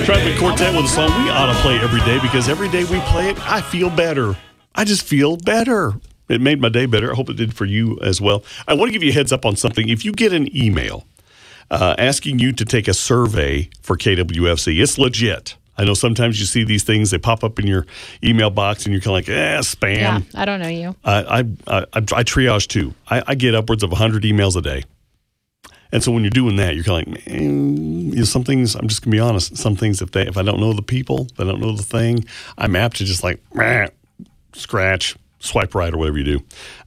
Trifling Quartet with a song we ought to play every day because every day we play it, I feel better. I just feel better. It made my day better. I hope it did for you as well. I want to give you a heads up on something. If you get an email asking you to take a survey for KWFC, it's legit. I know sometimes you see these things, they pop up in your email box and you're kind of like, spam. Yeah, I don't know you. I triage too. I get upwards of 100 emails a day. And so when you're doing that, you're kind of like, some things, I'm just going to be honest, some things, if I don't know the people, if I don't know the thing, I'm apt to just like, scratch, swipe right, or whatever you do.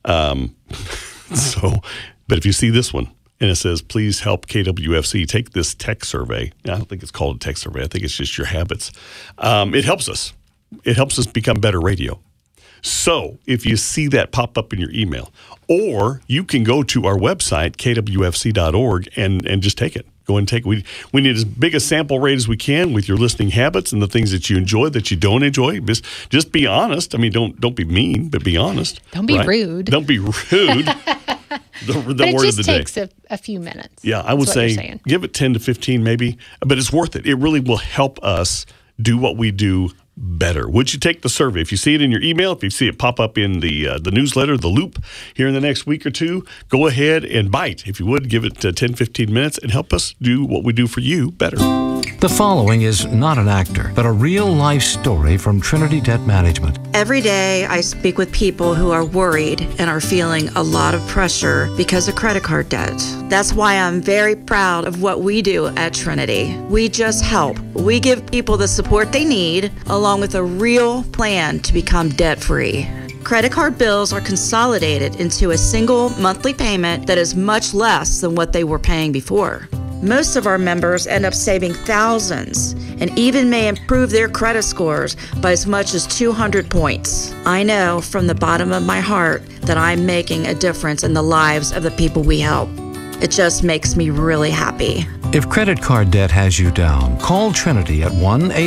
But if you see this one, and it says, please help KWFC take this tech survey. I don't think it's called a tech survey. I think it's just your habits. It helps us. It helps us become better radio. So if you see that pop up in your email, or you can go to our website, kwfc.org, and just take it. Go and take it. We need as big a sample rate as we can with your listening habits and the things that you enjoy, that you don't enjoy. Just be honest. I mean, don't be mean, but be honest. Don't be rude. Don't be rude. The but word it just of the takes day. a few minutes. Yeah, I would say give it 10 to 15 maybe, but it's worth it. It really will help us do what we do better. Would you take the survey? If you see it in your email, if you see it pop up in the newsletter, the loop, here in the next week or two, go ahead and bite. If you would, give it 10, 15 minutes and help us do what we do for you better. The following is not an actor, but a real-life story from Trinity Debt Management. Every day, I speak with people who are worried and are feeling a lot of pressure because of credit card debt. That's why I'm very proud of what we do at Trinity. We just help. We give people the support they need, along with a real plan to become debt-free. Credit card bills are consolidated into a single monthly payment that is much less than what they were paying before. Most of our members end up saving thousands and even may improve their credit scores by as much as 200 points. I know from the bottom of my heart that I'm making a difference in the lives of the people we help. It just makes me really happy. If credit card debt has you down, call Trinity at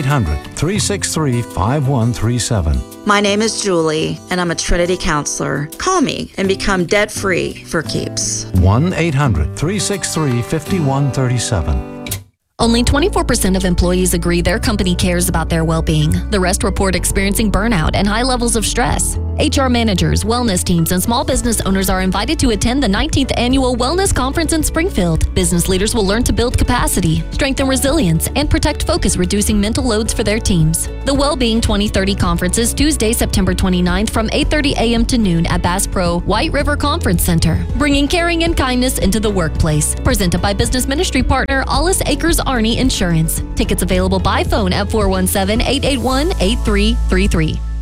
1-800-363-5137. My name is Julie, and I'm a Trinity counselor. Call me and become debt-free for keeps. 1-800-363-5137. Only 24% of employees agree their company cares about their well-being. The rest report experiencing burnout and high levels of stress. HR managers, wellness teams, and small business owners are invited to attend the 19th Annual Wellness Conference in Springfield. Business leaders will learn to build capacity, strengthen resilience, and protect focus, reducing mental loads for their teams. The Wellbeing 2030 Conference is Tuesday, September 29th from 8:30 a.m. to noon at Bass Pro White River Conference Center, bringing caring and kindness into the workplace. Presented by business ministry partner Allis Acres Arnie Insurance. Tickets available by phone at 417-881-8333.